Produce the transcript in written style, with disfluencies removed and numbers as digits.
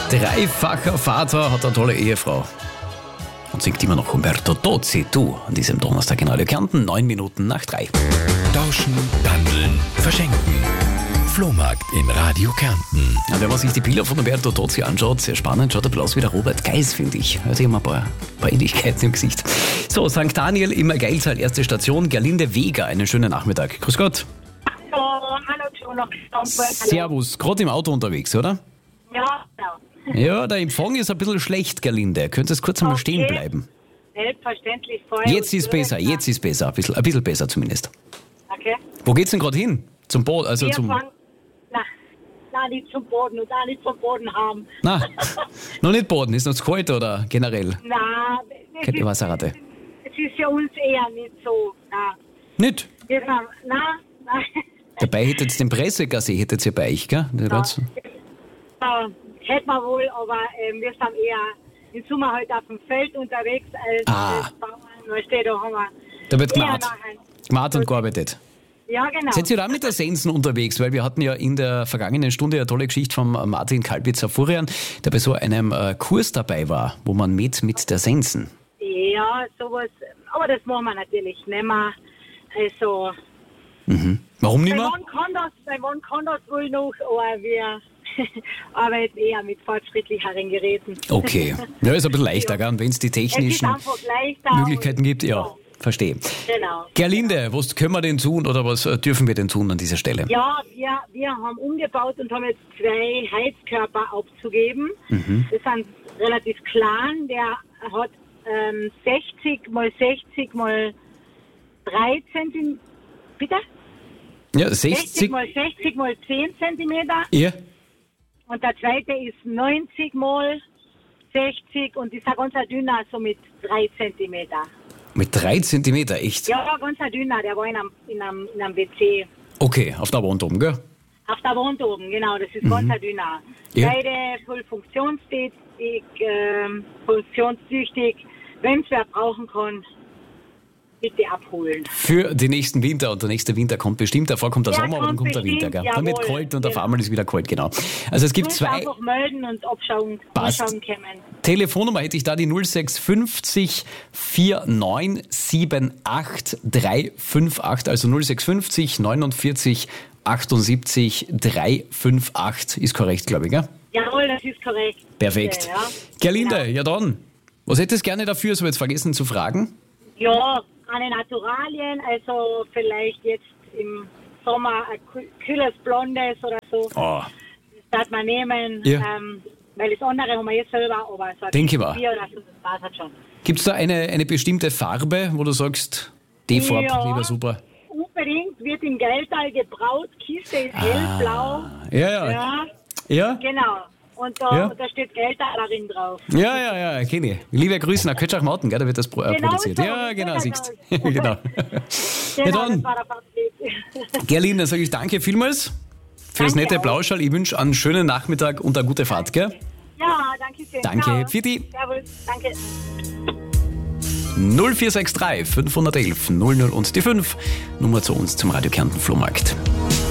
Dreifacher Vater, hat eine tolle Ehefrau. Und singt immer noch Umberto Tozzi, du, an diesem Donnerstag in Radio Kärnten, 9 Minuten nach 3. Tauschen, handeln, verschenken. Flohmarkt in Radio Kärnten. Ja, wenn man sich die Bilder von Umberto Tozzi anschaut, sehr spannend, schaut ein bisschen aus wie der Robert Geis, finde ich. Also immer ein paar Ähnlichkeiten im Gesicht. So, St. Daniel im Geilsal, erste Station, Gerlinde Weger, einen schönen Nachmittag. Grüß Gott. Hallo, Servus, gerade im Auto unterwegs, oder? Ja, genau. Ja, der Empfang ist ein bisschen schlecht, Gerlinde. Könntest kurz einmal stehen bleiben? Selbstverständlich voll. Jetzt ist besser, ein bisschen besser zumindest. Okay. Wo geht's denn gerade hin? Zum Boden, also Wir zum... fangen, nicht zum Boden und auch nicht vom Boden haben. Na, noch nicht Boden, ist noch zu kalt oder generell? Na, Keine Wasserratte. es ist für uns eher nicht so. Na. Nicht? Wir sagen, Dabei hättet ihr den Pressegassi, hättet ihr bei euch, gell? hätten wir wohl, aber wir sind eher im Sommer halt auf dem Feld unterwegs als Bauern. Weißt du, da haben wir Da wird eher gemacht und gearbeitet. Ja, genau. Seid ihr da mit der Sensen unterwegs? Weil wir hatten ja in der vergangenen Stunde eine tolle Geschichte von Martin Kalbitzer-Furian, der bei so einem Kurs dabei war, wo man mit der Sensen. Ja, sowas. Aber das machen wir natürlich nicht mehr. Also... Warum nicht mehr? Bei wann kann das wohl noch, aber wir arbeiten eher mit fortschrittlicheren Geräten. Okay. Ja, ist ein bisschen leichter, gell? Und wenn es die Es ist technischen einfach leichter. Möglichkeiten gibt, ja, verstehe. Genau. Gerlinde, was können wir denn tun oder was dürfen wir denn tun an dieser Stelle? Ja, wir haben umgebaut und haben jetzt 2 Heizkörper abzugeben. Das sind relativ klein. Der hat 60 mal 60 mal 3 cm. Bitte? Ja, 60 mal 60 mal 10 cm. Ja. Und der zweite ist 90 mal 60 und ist ein ganz dünner, so mit 3 cm. Mit 3 Zentimeter, echt? Ja, ganz dünner, der war in einem WC. Okay, auf der Wand oben, gell? Auf der Wand oben, genau, das ist ganz dünner. Ja. Beide voll funktionstüchtig. Wenn es wer brauchen kann, bitte abholen. Für den nächsten Winter, und der nächste Winter kommt bestimmt, davor kommt der Sommer, aber dann kommt der Winter, gell? bestimmt, Dann wird jawohl. kalt und auf einmal ist wieder kalt, genau. Also es gibt 2... Einfach melden und anschauen können. Telefonnummer hätte ich da, die 0650 4978 358, also 0650 49 78 358, ist korrekt, glaube ich, gell? Jawohl, das ist korrekt. Perfekt. Ja. Gerlinde, ja dann, was hättest du gerne dafür, so jetzt vergessen zu fragen? Ja, eine Naturalien, also vielleicht jetzt im Sommer ein kühles Blondes oder so. Oh. Das darf man nehmen, Ja. weil das andere haben wir jetzt selber, aber so ein Denke ich mal. Bier oder so, das passt halt schon. Gibt es da eine bestimmte Farbe, wo du sagst, die Farbe lieber super? Unbedingt wird im Geldtal gebraut, Kiste ist hellblau. Ja? Genau. Und da steht Geldtal darin drauf. Ja, kenne ich. Liebe Grüße nach Kötschach-Mauten, gell, da wird das produziert. so, Ja, genau, siehst so. du. Genau. Genau, dann. das war der Favorit. Gerlinde, sage ich danke vielmals für das nette auch. Plauschall. Ich wünsche einen schönen Nachmittag und eine gute Fahrt, gell? Ja, danke schön. Danke, Ciao. Pfitti. Servus, danke. 0463 511 00 und die 5, Nummer zu uns zum Radio Kärnten Flohmarkt.